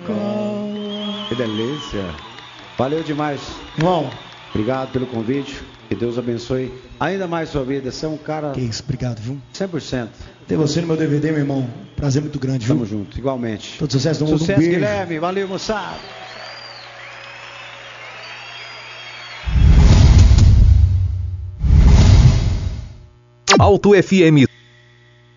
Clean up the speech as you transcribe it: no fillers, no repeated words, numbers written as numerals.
Que delícia. Valeu demais. Irmão. Obrigado pelo convite. Que Deus abençoe ainda mais sua vida. Você é um cara... Que isso, obrigado, viu? 100%. Ter você no meu DVD, meu irmão. Prazer muito grande, viu? Tamo junto, igualmente. Todo sucesso do mundo. Sucesso, um beijo. Guilherme. Valeu, moçada. Alto FM